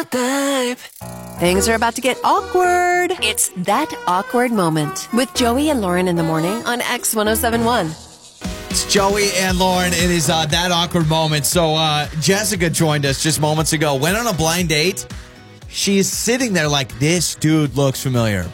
babe. Things are about to get awkward. It's That Awkward Moment with Joey and Lauren in the morning on X1071. It's Joey and Lauren. It is That Awkward Moment. So Jessica joined us just moments ago. Went on a blind date. She's sitting there like, this dude looks familiar.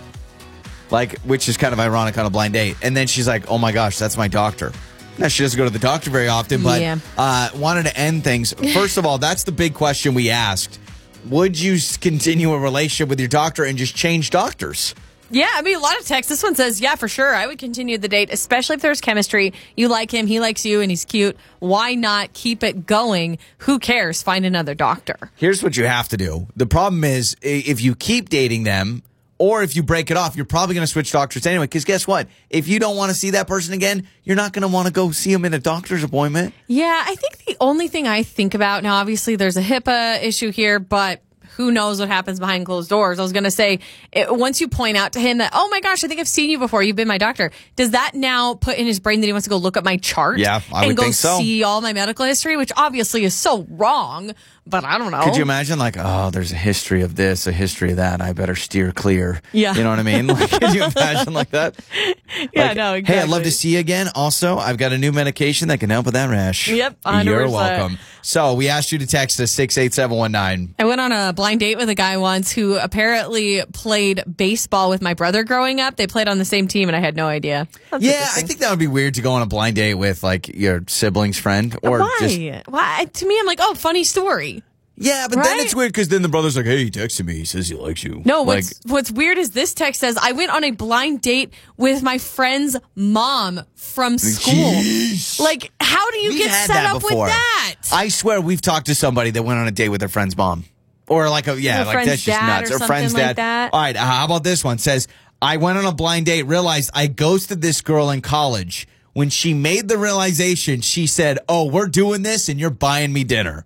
Like, which is kind of ironic on a blind date. And then she's like, oh my gosh, that's my doctor. Now, she doesn't go to the doctor very often, but wanted to end things. First of all, that's the big question we asked. Would you continue a relationship with your doctor and just change doctors? Yeah, I mean, a lot of texts. This one says, yeah, for sure. I would continue the date, especially if there's chemistry. You like him, he likes you, and he's cute. Why not keep it going? Who cares? Find another doctor. Here's what you have to do. The problem is, if you keep dating them, or if you break it off, you're probably going to switch doctors anyway. Because guess what? If you don't want to see that person again, you're not going to want to go see him in a doctor's appointment. Yeah, I think the only thing I think about now, obviously there's a HIPAA issue here, but who knows what happens behind closed doors. I was going to say, once you point out to him that, oh my gosh, I think I've seen you before. You've been my doctor. Does that now put in his brain that he wants to go look at my chart? Yeah, I would think so. And go see all my medical history, which obviously is so wrong, but I don't know. Could you imagine like, oh, there's a history of this, a history of that. I better steer clear. Yeah. You know what I mean? Like, could you imagine like that? Yeah, like, no, exactly. Hey, I'd love to see you again. Also, I've got a new medication that can help with that rash. Yep, 100%. You're welcome. So we asked you to text us 68719. I went on a blind date with a guy once who apparently played baseball with my brother growing up. They played on the same team, and I had no idea. That's I think that would be weird to go on a blind date with like your sibling's friend. Or Why? Why? To me, I'm like, oh, funny story. Yeah, but then it's weird because then the brother's like, hey, he texted me. He says he likes you. No, what's weird is this text says, I went on a blind date with my friend's mom from school. Jeez. Like, how do you get set up with that? I swear we've talked to somebody that went on a date with their friend's mom. Or like, like that's just nuts. Or friend's dad. Like that. All right, how about this one? Says, I went on a blind date, realized I ghosted this girl in college. When she made the realization, she said, oh, we're doing this and you're buying me dinner.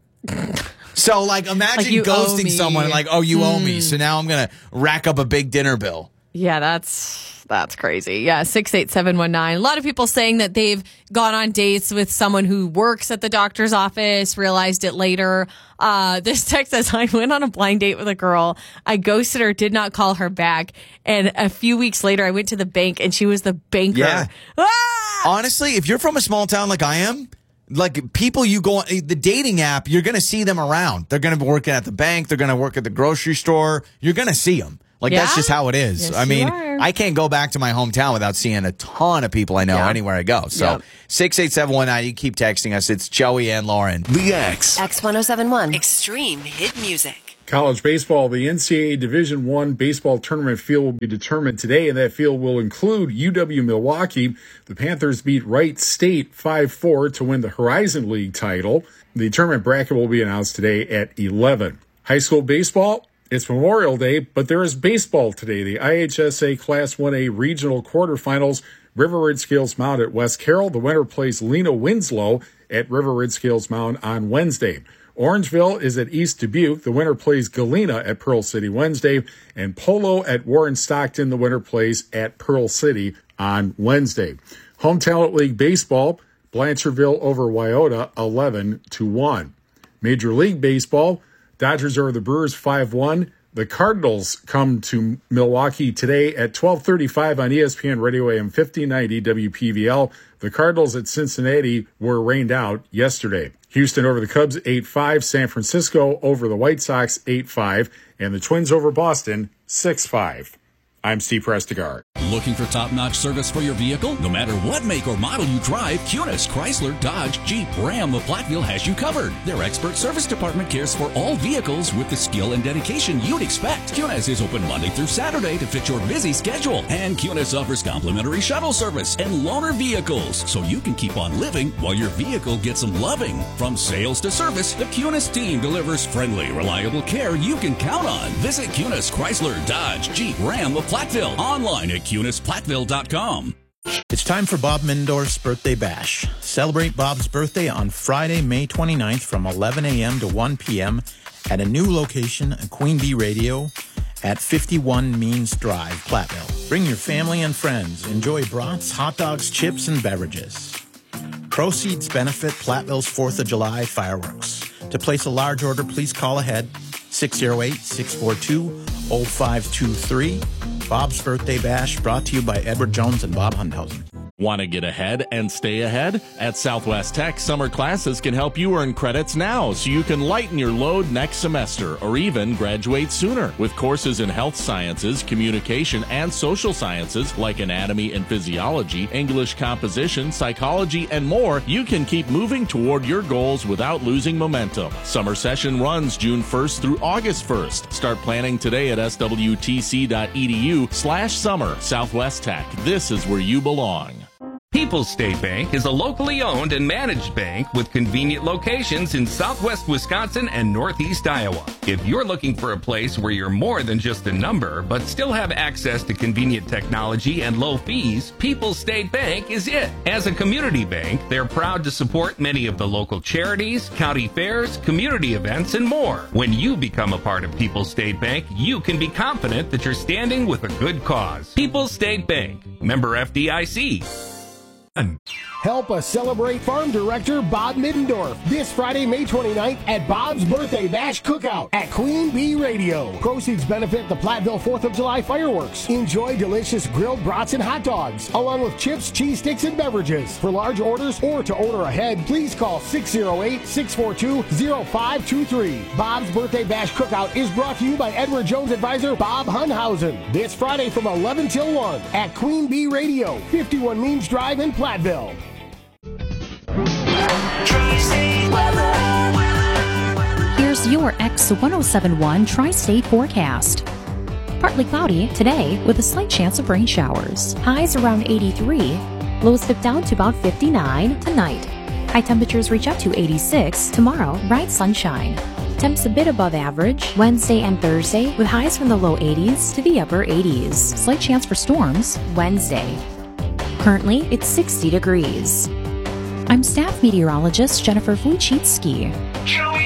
So, like, imagine like ghosting someone like, oh, you owe me. So now I'm going to rack up a big dinner bill. Yeah, that's crazy. Yeah, 68719. A lot of people saying that they've gone on dates with someone who works at the doctor's office, realized it later. This text says, I went on a blind date with a girl. I ghosted her, did not call her back. And a few weeks later, I went to the bank and she was the banker. Yeah. Ah! Honestly, if you're from a small town like I am, like people you go on the dating app, you're going to see them around. They're going to be working at the bank. They're going to work at the grocery store. You're going to see them. Like, that's just how it is. Yes, I mean, you are. I can't go back to my hometown without seeing a ton of people I know anywhere I go. So 68719, you keep texting us. It's Joey and Lauren. The X. X1071. Extreme hit music. College baseball, the NCAA Division I baseball tournament field will be determined today, and that field will include UW-Milwaukee. The Panthers beat Wright State 5-4 to win the Horizon League title. The tournament bracket will be announced today at 11. High school baseball, it's Memorial Day, but there is baseball today. The IHSA Class 1A regional quarterfinals, River Red Scales Mound at West Carroll. The winner plays Lena Winslow at River Red Scales Mound on Wednesday. Orangeville is at East Dubuque. The winner plays Galena at Pearl City Wednesday. And Polo at Warren Stockton. The winner plays at Pearl City on Wednesday. Home Talent League Baseball, Blanchardville over Wyoda 11-1. Major League Baseball, Dodgers over the Brewers 5-1. The Cardinals come to Milwaukee today at 12:35 on ESPN Radio AM 1590 WPVL. The Cardinals at Cincinnati were rained out yesterday. Houston over the Cubs 8-5. San Francisco over the White Sox 8-5. And the Twins over Boston 6-5. I'm Steve Prestigar. Looking for top-notch service for your vehicle? No matter what make or model you drive, Cunis, Chrysler, Dodge, Jeep, Ram, of Platteville has you covered. Their expert service department cares for all vehicles with the skill and dedication you'd expect. Cunis is open Monday through Saturday to fit your busy schedule. And Cunis offers complimentary shuttle service and loaner vehicles, so you can keep on living while your vehicle gets some loving. From sales to service, the Cunis team delivers friendly, reliable care you can count on. Visit Cunis, Chrysler, Dodge, Jeep, Ram of Platteville. Online at CunisPlatteville.com. It's time for Bob Mindorf's Birthday Bash. Celebrate Bob's birthday on Friday, May 29th from 11 a.m. to 1 p.m. at a new location at Queen Bee Radio at 51 Means Drive, Platteville. Bring your family and friends. Enjoy brats, hot dogs, chips, and beverages. Proceeds benefit Platteville's 4th of July fireworks. To place a large order, please call ahead 608-642-0523. Bob's Birthday Bash, brought to you by Edward Jones and Bob Hundhausen. Want to get ahead and stay ahead? At Southwest Tech, summer classes can help you earn credits now so you can lighten your load next semester or even graduate sooner. With courses in health sciences, communication, and social sciences like anatomy and physiology, English composition, psychology, and more, you can keep moving toward your goals without losing momentum. Summer session runs June 1st through August 1st. Start planning today at swtc.edu/summer. Southwest Tech, this is where you belong. People's State Bank is a locally owned and managed bank with convenient locations in southwest Wisconsin and northeast Iowa. If you're looking for a place where you're more than just a number, but still have access to convenient technology and low fees, People's State Bank is it. As a community bank, they're proud to support many of the local charities, county fairs, community events, and more. When you become a part of People's State Bank, you can be confident that you're standing with a good cause. People's State Bank, member FDIC. Help us celebrate Farm Director Bob Middendorf this Friday, May 29th at Bob's Birthday Bash Cookout at Queen Bee Radio. Proceeds benefit the Platteville 4th of July fireworks. Enjoy delicious grilled brats and hot dogs, along with chips, cheese sticks, and beverages. For large orders or to order ahead, please call 608-642-0523. Bob's Birthday Bash Cookout is brought to you by Edward Jones advisor Bob Hundhausen. This Friday from 11 till 1 at Queen Bee Radio, 51 Means Drive in Platteville. Here's your X1071 Tri-State forecast. Partly cloudy today with a slight chance of rain showers. Highs around 83, lows dip down to about 59 tonight. High temperatures reach up to 86 tomorrow, bright sunshine. Temps a bit above average Wednesday and Thursday with highs from the low 80s to the upper 80s. Slight chance for storms Wednesday. Currently, it's 60 degrees. I'm staff meteorologist Jennifer Wojcicki.